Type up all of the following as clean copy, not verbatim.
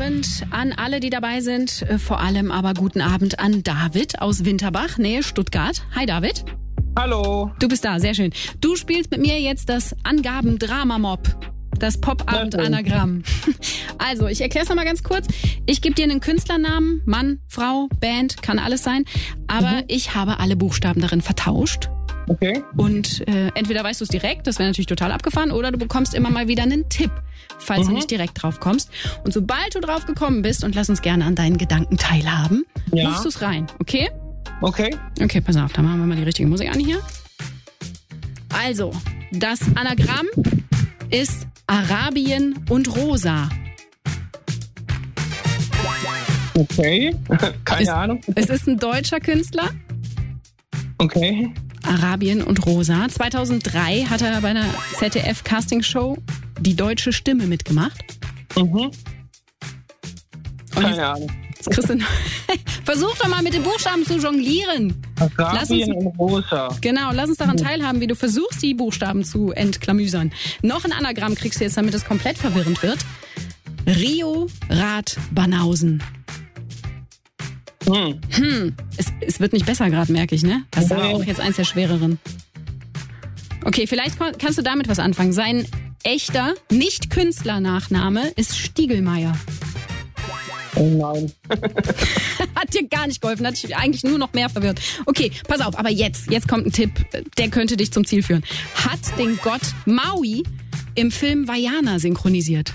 Abend an alle, die dabei sind. Vor allem aber guten Abend an David aus Winterbach, Nähe Stuttgart. Hi David. Hallo. Du bist da, sehr schön. Du spielst mit mir jetzt das Angaben-Drama-Mob. Das Pop-Abend-Anagramm. Also, ich erkläre es nochmal ganz kurz. Ich gebe dir einen Künstlernamen, Mann, Frau, Band, kann alles sein. Aber ich habe alle Buchstaben darin vertauscht. Okay. Und entweder weißt du es direkt, das wäre natürlich total abgefahren, oder du bekommst immer mal wieder einen Tipp, falls du nicht direkt drauf kommst. Und sobald du drauf gekommen bist, und lass uns gerne an deinen Gedanken teilhaben, rufst du es rein, okay? Okay. Okay, pass auf, da machen wir mal die richtige Musik an hier. Also, das Anagramm ist Arabien und Rosa. Okay. Keine Ahnung. Es ist ein deutscher Künstler. Okay. Arabien und Rosa. 2003 hat er bei einer ZDF-Castingshow Die deutsche Stimme mitgemacht. Keine Ahnung. Jetzt kriegst du versuch doch mal mit den Buchstaben zu jonglieren. Arabien und Rosa. Genau, lass uns daran teilhaben, wie du versuchst, die Buchstaben zu entklamüsern. Noch ein Anagramm kriegst du jetzt, damit es komplett verwirrend wird. Rio Rat Banausen. Es wird nicht besser gerade, merke ich, ne? Das war auch jetzt eins der schwereren. Okay, vielleicht kannst du damit was anfangen. Sein echter, nicht Künstlernachname ist Stiegelmeier. Oh nein. Hat dir gar nicht geholfen, hat dich eigentlich nur noch mehr verwirrt. Okay, pass auf, aber jetzt kommt ein Tipp, der könnte dich zum Ziel führen. Hat den Gott Maui im Film Vaiana synchronisiert?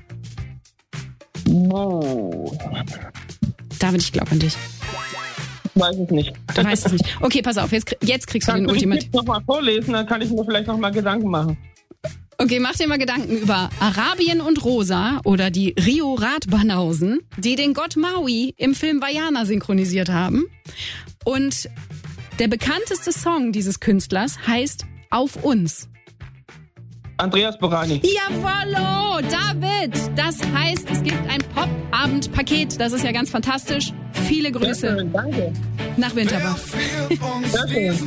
Oh. David, ich glaube an dich. Ich weiß es nicht. Du weißt es nicht. Okay, pass auf, jetzt kriegst du den Ultimate. Kannst du noch mal vorlesen, dann kann ich mir vielleicht noch mal Gedanken machen. Okay, mach dir mal Gedanken über Arabien und Rosa oder die Rio Rat Banausen, die den Gott Maui im Film Vaiana synchronisiert haben. Und der bekannteste Song dieses Künstlers heißt Auf uns. Andreas Borani. Jawollo, David! Das heißt, es gibt ein Pop-Abend-Paket. Das ist ja ganz fantastisch. Viele Grüße Danke. nach Winterbach. Sehr schön.